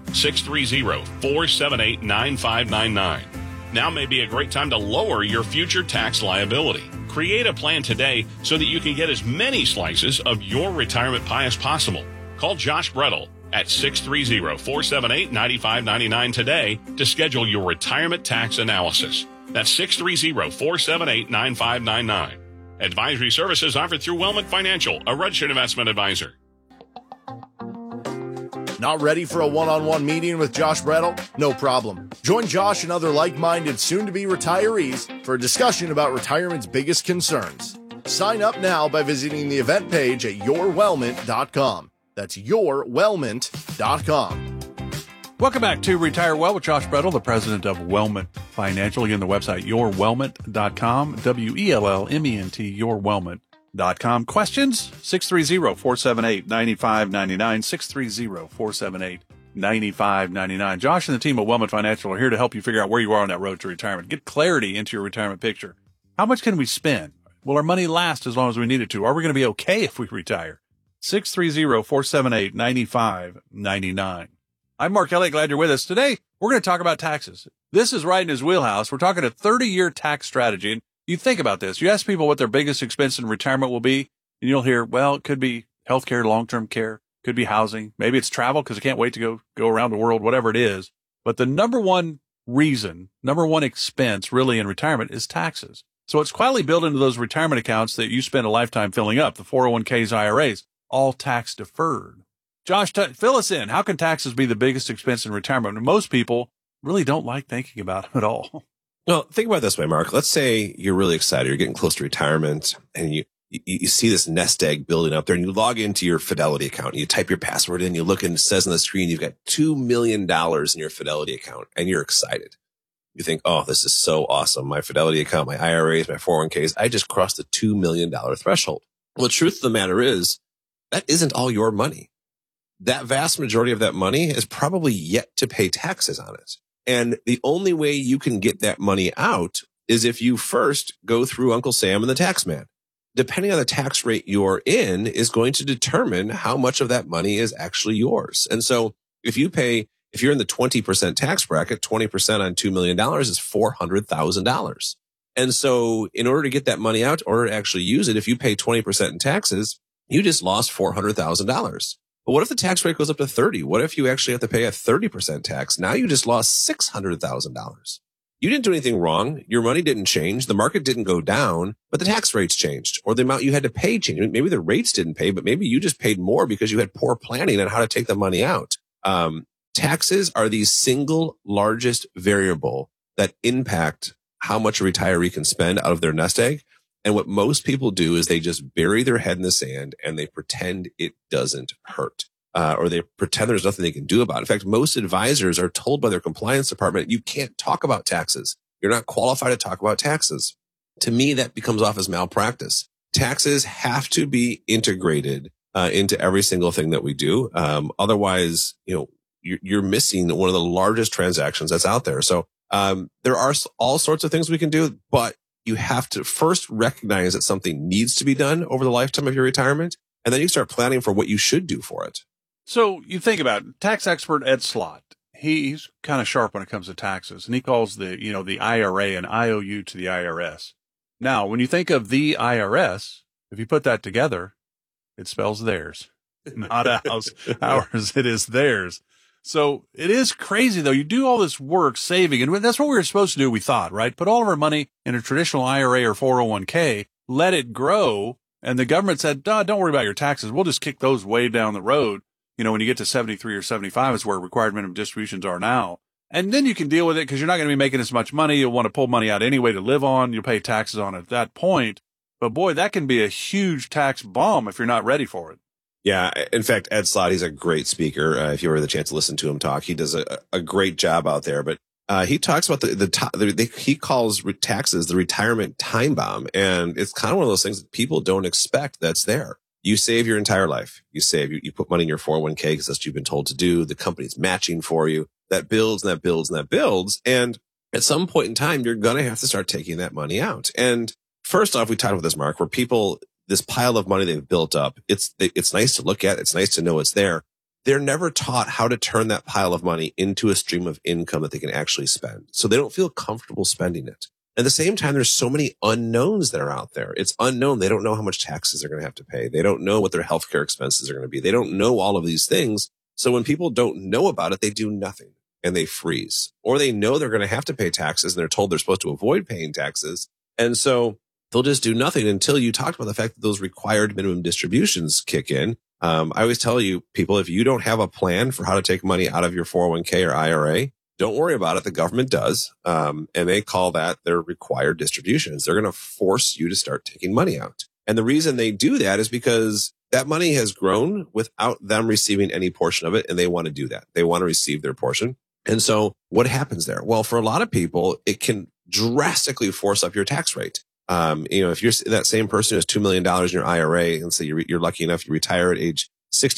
630-478-9599. Now may be a great time to lower your future tax liability. Create a plan today so that you can get as many slices of your retirement pie as possible. Call Josh Brettel at 630-478-9599 today to schedule your retirement tax analysis. That's 630-478-9599. Advisory services offered through Wellment Financial, a registered investment advisor. Not ready for a one-on-one meeting with Josh Brettel? No problem. Join Josh and other like-minded soon-to-be retirees for a discussion about retirement's biggest concerns. Sign up now by visiting the event page at yourwellment.com. That's yourwellment.com. Welcome back to Retire Well with Josh Brettel, the president of Wellment Financial. Again, the website, yourwellment.com, WELLMENT, yourwellment.com. Questions? 630-478-9599, 630-478-9599. Josh and the team at Wellment Financial are here to help you figure out where you are on that road to retirement. Get clarity into your retirement picture. How much can we spend? Will our money last as long as we need it to? Are we going to be okay if we retire? 630-478-9599. I'm Mark Elliott. Glad you're with us. Today, we're going to talk about taxes. This is right in his wheelhouse. We're talking a 30-year tax strategy. And you think about this. You ask people what their biggest expense in retirement will be, and you'll hear, well, it could be healthcare, long-term care, could be housing. Maybe it's travel because I can't wait to go around the world, whatever it is. But the number one expense really in retirement is taxes. So it's quietly built into those retirement accounts that you spend a lifetime filling up, the 401ks, IRAs, all tax deferred. Josh, fill us in. How can taxes be the biggest expense in retirement? Most people really don't like thinking about them at all. Well, think about it this way, Mark. Let's say you're really excited. You're getting close to retirement and you see this nest egg building up there and you log into your Fidelity account and you type your password in, you look and it says on the screen, you've got $2 million in your Fidelity account and you're excited. You think, oh, this is so awesome. My Fidelity account, my IRAs, my 401ks, I just crossed the $2 million threshold. Well, the truth of the matter is that isn't all your money. That vast majority of that money is probably yet to pay taxes on it. And the only way you can get that money out is if you first go through Uncle Sam and the tax man. Depending on the tax rate you're in is going to determine how much of that money is actually yours. And so if you're in the 20% tax bracket, 20% on $2 million is $400,000. And so in order to get that money out, in order to actually use it, if you pay 20% in taxes, you just lost $400,000. But what if the tax rate goes up to 30? What if you actually have to pay a 30% tax? Now you just lost $600,000. You didn't do anything wrong. Your money didn't change. The market didn't go down, but the tax rates changed or the amount you had to pay changed. Maybe the rates didn't pay, but maybe you just paid more because you had poor planning on how to take the money out. Taxes are the single largest variable that impact how much a retiree can spend out of their nest egg. And what most people do is they just bury their head in the sand and they pretend it doesn't hurt. Or they pretend there's nothing they can do about it. In fact, most advisors are told by their compliance department, you can't talk about taxes. You're not qualified to talk about taxes. To me, that becomes off as malpractice. Taxes have to be integrated into every single thing that we do. Otherwise, you're missing one of the largest transactions that's out there. So there are all sorts of things we can do, but you have to first recognize that something needs to be done over the lifetime of your retirement, and then you start planning for what you should do for it. So you think about it, tax expert Ed Slott. He's kind of sharp when it comes to taxes, and he calls the IRA an IOU to the IRS. Now, when you think of the IRS, if you put that together, it spells theirs, not ours. It is theirs. So it is crazy, though. You do all this work saving, and that's what we were supposed to do, we thought, right? Put all of our money in a traditional IRA or 401k, let it grow, and the government said, don't worry about your taxes. We'll just kick those way down the road. When you get to 73 or 75 is where required minimum distributions are now. And then you can deal with it because you're not going to be making as much money. You'll want to pull money out anyway to live on. You'll pay taxes on it at that point. But boy, that can be a huge tax bomb if you're not ready for it. Yeah. In fact, Ed Slott, he's a great speaker. If you ever had the chance to listen to him talk, he does a great job out there. But he talks about he calls taxes the retirement time bomb. And it's kind of one of those things that people don't expect that's there. You save your entire life. You put money in your 401k because that's what you've been told to do. The company's matching for you. That builds and that builds and that builds. And at some point in time, you're going to have to start taking that money out. And first off, we talked about this, Mark, where people, this pile of money they've built up, it's nice to look at. It's nice to know it's there. They're never taught how to turn that pile of money into a stream of income that they can actually spend. So they don't feel comfortable spending it. At the same time, there's so many unknowns that are out there. It's unknown. They don't know how much taxes they're going to have to pay. They don't know what their healthcare expenses are going to be. They don't know all of these things. So when people don't know about it, they do nothing and they freeze. Or they know they're going to have to pay taxes and they're told they're supposed to avoid paying taxes. And so they'll just do nothing until you talked about the fact that those required minimum distributions kick in. I always tell you, people, if you don't have a plan for how to take money out of your 401k or IRA, don't worry about it. The government does. And they call that their required distributions. They're going to force you to start taking money out. And the reason they do that is because that money has grown without them receiving any portion of it. And they want to do that. They want to receive their portion. And so what happens there? Well, for a lot of people, it can drastically force up your tax rate. If you're that same person who has $2 million in your IRA and say you're lucky enough, you retire at age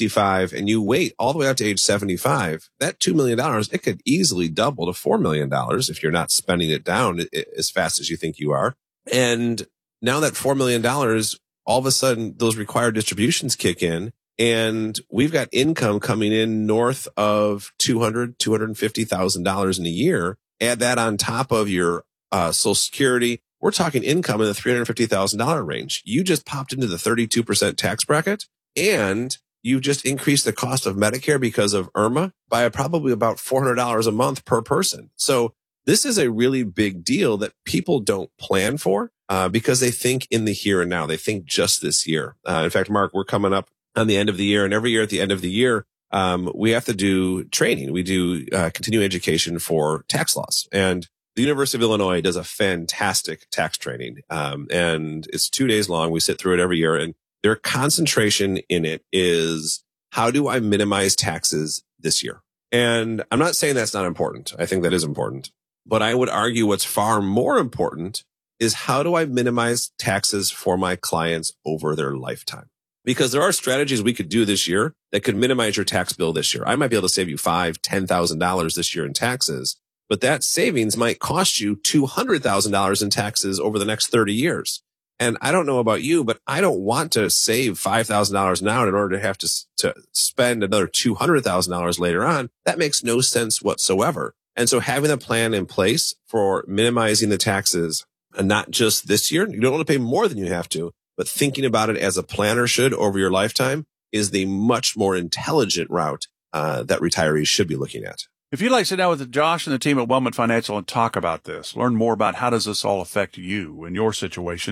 65 and you wait all the way out to age 75, that $2 million, it could easily double to $4 million if you're not spending it down as fast as you think you are. And now that $4 million, all of a sudden those required distributions kick in and we've got income coming in north of $250,000 in a year. Add that on top of your Social Security. We're talking income in the $350,000 range. You just popped into the 32% tax bracket and you just increased the cost of Medicare because of IRMA by probably about $400 a month per person. So this is a really big deal that people don't plan for because they think in the here and now. They think just this year. In fact, Mark, we're coming up on the end of the year, and every year at the end of the year, we have to do training. We do continuing education for tax laws. And the University of Illinois does a fantastic tax training. And it's 2 days long. We sit through it every year, and their concentration in it is, how do I minimize taxes this year? And I'm not saying that's not important. I think that is important. But I would argue what's far more important is, how do I minimize taxes for my clients over their lifetime? Because there are strategies we could do this year that could minimize your tax bill this year. I might be able to save you $5,000, $10,000 this year in taxes, but that savings might cost you $200,000 in taxes over the next 30 years. And I don't know about you, but I don't want to save $5,000 now in order to have to spend another $200,000 later on. That makes no sense whatsoever. And so having a plan in place for minimizing the taxes, and not just this year, you don't want to pay more than you have to, but thinking about it as a planner should over your lifetime, is the much more intelligent route that retirees should be looking at. If you'd like to sit down with Josh and the team at Wellman Financial and talk about this, learn more about how does this all affect you and your situation,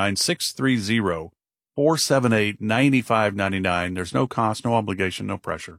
630-478-9599, 630-478-9599. There's no cost, no obligation, no pressure.